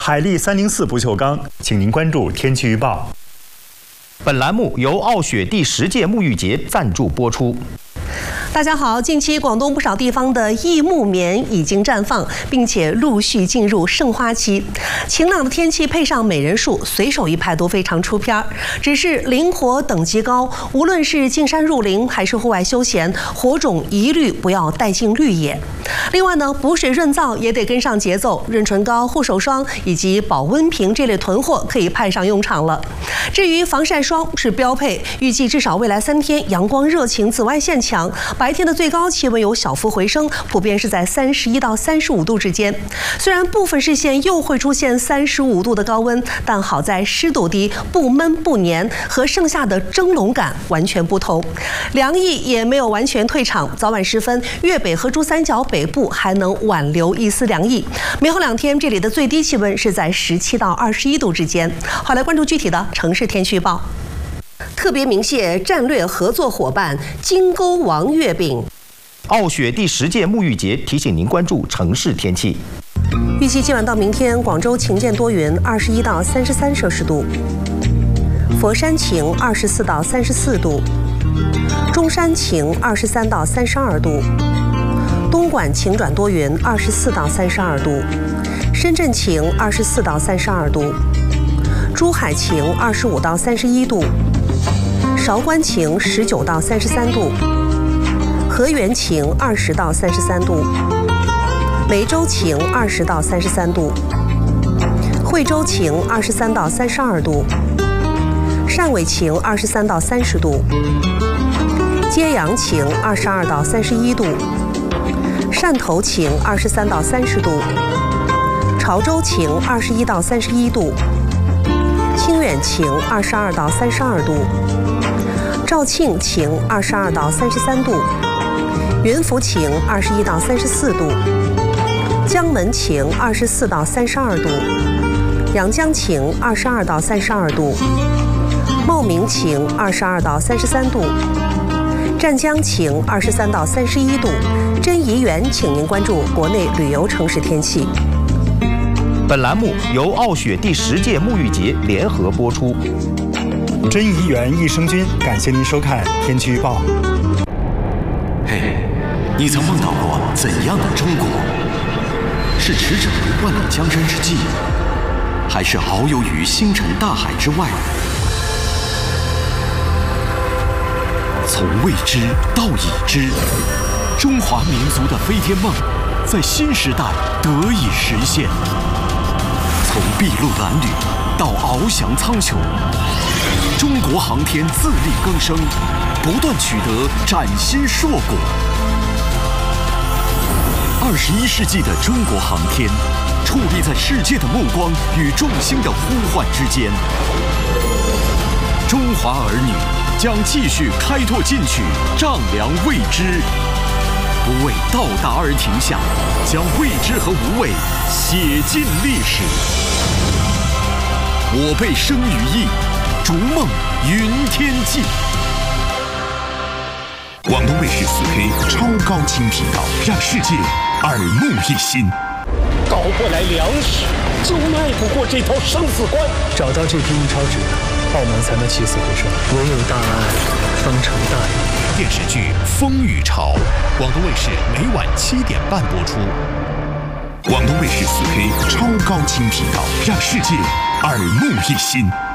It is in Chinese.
海力304不锈钢，请您关注天气预报。 本栏目由傲雪第10届沐浴节赞助播出。 大家好，近期广东不少地方的异木棉已经绽放，并且陆续进入盛花期。晴朗的天气配上美人树，随手一拍都非常出片。只是林火等级高，无论是进山入林还是户外休闲，火种一律不要带进绿野。另外呢，补水润燥也得跟上节奏，润唇膏、护手霜以及保温瓶这类囤货可以派上用场了。至于防晒霜是标配，预计至少未来3天阳光热情，紫外线强，白天的最高气温有小幅回升，普遍是在31到35度之间。虽然部分市县又会出现35度的高温，但好在湿度低，不闷不黏，和盛夏的蒸笼感完全不同。凉意也没有完全退场，早晚时分，粤北和珠三角北部还能挽留一丝凉意。明后2天，这里的最低气温是在17到21度之间。好，来关注具体的城市天气预报。特别鸣谢战略合作伙伴金钩王月饼。 傲雪第10届沐浴节提醒您关注城市天气。 预计今晚到明天，广州晴间多云，21到33摄氏度；佛山晴，24到34度；中山晴，23到32度；东莞晴转多云，24到32度；深圳晴，24到32度；珠海晴，25到31度；韶关晴，19到33度；河源晴，20到33度；梅州晴，20到33度；惠州晴，23到32度；汕尾晴，23到30度；揭阳晴，22到31度；汕头晴，23到30度；潮州晴，21到31度；清远晴，22到32度；肇庆晴，22到33度；云浮晴，21到34度；江门晴，24到32度；阳江晴，22到32度；茂名晴，22到33度；湛江晴，23到31度。真怡园，请您关注国内旅游城市天气。 本栏目由傲雪第10届沐浴节联合播出。 真怡园益生菌，感谢您收看天气预报。 嘿，你曾梦到过怎样的中国？是驰骋于万里江山之际，还是遨游于星辰大海之外？从未知到已知，中华民族的飞天梦在新时代得以实现。从筚路蓝缕到翱翔苍穹，中国航天自力更生，不断取得崭新硕果。21世纪的中国航天，矗立在世界的目光与众星的呼唤之间。中华儿女将继续开拓进取，丈量未知，不为到达而停下，将未知和无畏写进历史。我辈生于翼，逐梦云天际。 广东卫视4K 超高清频道，让世界耳目一新。 搞过来粮食，就迈不过这套生死关。 找到这批印钞纸，澳门才能起死回生。唯有大爱方成大业。 电视剧《风雨潮》，广东卫视每晚7点半播出。广东卫视4K 超高清频道，让世界耳目一新。